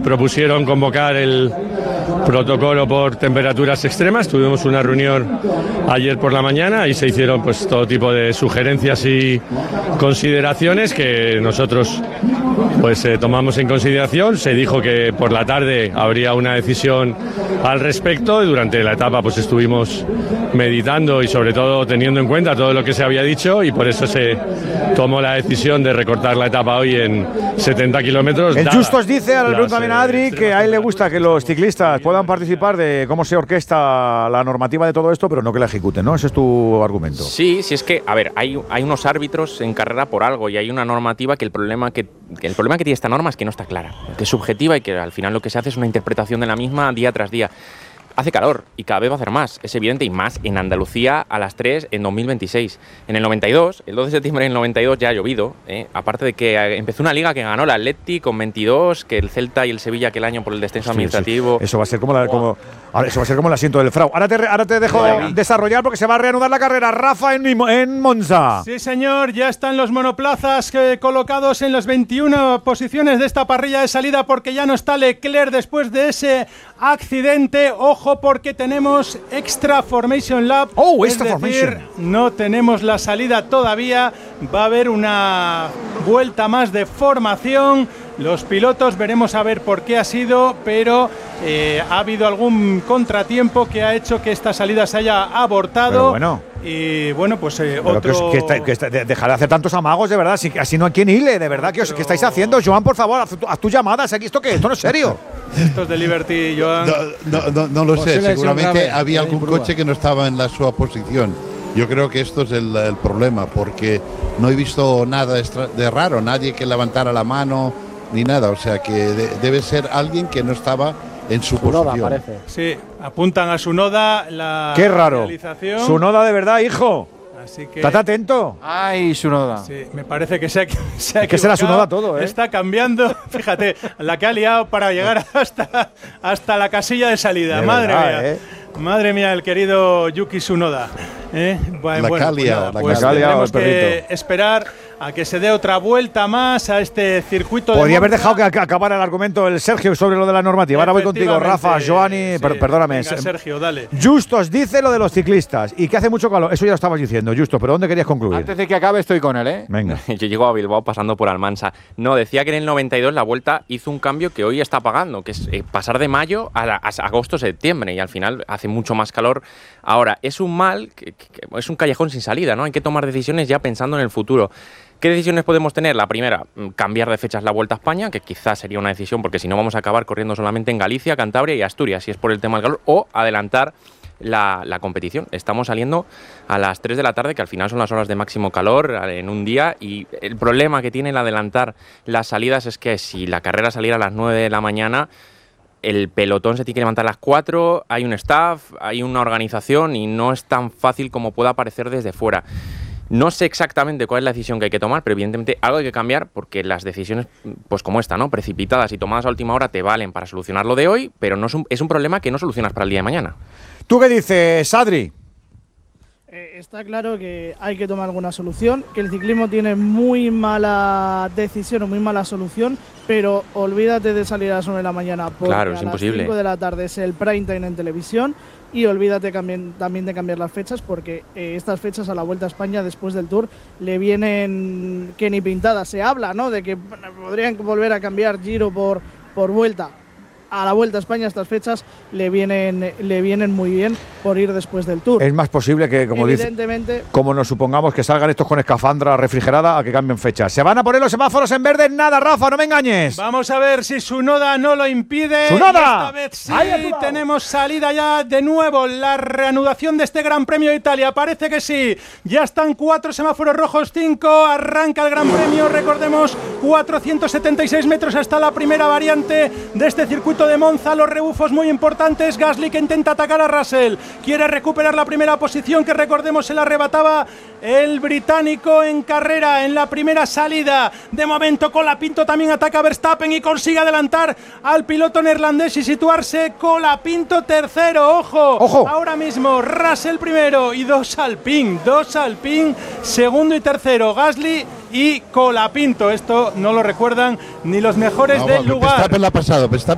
propusieron convocar el protocolo por temperaturas extremas. Tuvimos una reunión ayer por la mañana y se hicieron pues todo tipo de sugerencias y consideraciones que nosotros pues tomamos en consideración. Se dijo que por la tarde habría una decisión al respecto y durante la etapa pues estuvimos meditando y sobre todo teniendo en cuenta todo lo que se había dicho y por eso se tomó la decisión de recortar la etapa hoy en 70 kilómetros. El Justos dice, ahora le pregunto también a Adri, que a él le gusta que los ciclistas puedan participar de cómo se orquesta la normativa de todo esto, pero no que la ejecuten, ¿no? Ese es tu argumento. Sí, es que, a ver, hay unos árbitros en carrera por algo y hay una normativa que el problema que tiene esta norma es que no está clara, que es subjetiva y que al final lo que se hace es una interpretación de la misma día tras día. Hace calor y cada vez va a hacer más, es evidente, y más en Andalucía a las 3 en 2026. En el 92, el 2 de septiembre del 92 ya ha llovido, aparte de que empezó una liga que ganó el Atleti con 22, que el Celta y el Sevilla aquel año por el descenso administrativo. Sí. Eso va a ser como eso va a ser como el asiento del Frau. Ahora te dejo desarrollar porque se va a reanudar la carrera. Rafa en Monza. Sí, señor, ya están los monoplazas colocados en las 21 posiciones de esta parrilla de salida porque ya no está Leclerc después de ese accidente. Ojo porque tenemos Extra Formation Lap. No tenemos la salida todavía. Va a haber una vuelta más de formación. Los pilotos veremos a ver por qué ha sido, pero ha habido algún contratiempo que ha hecho que esta salida se haya abortado. Pero bueno. Y bueno, pues otro… Dejar de hacer tantos amagos, de verdad. Así no hay quien hile, de verdad. ¿Qué estáis haciendo? Joan, por favor, haz tus llamadas. ¿Esto qué? Esto no es serio. Esto es de Liberty, Joan. No lo sé. Seguramente había algún coche que no estaba en la su posición. Yo creo que esto es el problema, porque no he visto nada de raro. Nadie que levantara la mano ni nada. O sea que debe ser alguien que no estaba en su posición. Parece. Sí, apuntan a Tsunoda. Qué raro. Realización. Tsunoda de verdad, hijo. Así que… Estate atento. Ay, Tsunoda. Sí, me parece que se ha Es que será Tsunoda todo, ¿eh? Está cambiando. Fíjate, la que ha liado para llegar hasta la casilla de salida. Madre mía. Madre mía, el querido Yuki Tsunoda. Tendremos que esperar a que se dé otra vuelta más a este circuito. Podría haber dejado que acabara el argumento el Sergio sobre lo de la normativa. Ahora voy contigo, Rafa, Joani, sí, perdóname. Venga, Sergio, dale. Justos dice lo de los ciclistas y que hace mucho calor. Eso ya lo estabas diciendo, Justos, pero ¿dónde querías concluir? Antes de que acabe estoy con él, ¿eh? Venga. Yo llego a Bilbao pasando por Almansa. No, decía que en el 92 la Vuelta hizo un cambio que hoy está pagando, que es pasar de mayo a agosto-septiembre, y al final hace mucho más calor. Ahora, es un mal, es un callejón sin salida, ¿no? Hay que tomar decisiones ya pensando en el futuro. ¿Qué decisiones podemos tener? La primera, cambiar de fechas la Vuelta a España, que quizás sería una decisión porque si no vamos a acabar corriendo solamente en Galicia, Cantabria y Asturias, si es por el tema del calor, o adelantar la competición. Estamos saliendo a las 3 de la tarde, que al final son las horas de máximo calor en un día, y el problema que tiene el adelantar las salidas es que si la carrera saliera a las 9 de la mañana, el pelotón se tiene que levantar a las 4, hay un staff, hay una organización y no es tan fácil como pueda parecer desde fuera. No sé exactamente cuál es la decisión que hay que tomar, pero evidentemente algo hay que cambiar porque las decisiones, pues como esta, ¿no? Precipitadas y tomadas a última hora te valen para solucionar lo de hoy, pero no es un problema que no solucionas para el día de mañana. ¿Tú qué dices, Adri? Está claro que hay que tomar alguna solución, que el ciclismo tiene muy mala decisión o muy mala solución, pero olvídate de salir a las 9 de la mañana, porque claro, es a imposible. las 5 de la tarde es el prime time en televisión, y olvídate también de cambiar las fechas, porque estas fechas a la Vuelta a España después del Tour le vienen que ni pintadas. Se habla, ¿no?, de que podrían volver a cambiar Giro por Vuelta. A la Vuelta a España estas fechas le vienen muy bien por ir después del Tour. Es más posible que, como nos supongamos que salgan estos con escafandra refrigerada, a que cambien fechas. ¿Se van a poner los semáforos en verde? Nada, Rafa, no me engañes. Vamos a ver si Tsunoda no lo impide. ¡Tsunoda! Esta vez sí, tenemos salida ya de nuevo. La reanudación de este Gran Premio de Italia, parece que sí. Ya están 4 semáforos rojos, 5. Arranca el Gran Premio, recordemos, 476 metros hasta la primera variante de este circuito de Monza. Los rebufos muy importantes. Gasly que intenta atacar a Russell, quiere recuperar la primera posición que recordemos se la arrebataba el británico en carrera en la primera salida. De momento Colapinto también ataca a Verstappen y consigue adelantar al piloto neerlandés y situarse. Colapinto tercero, ojo. Ahora mismo Russell primero y dos Alpine segundo y tercero, Gasly y Colapinto. Esto no lo recuerdan ni los mejores del lugar. Verstappen la ha pasado.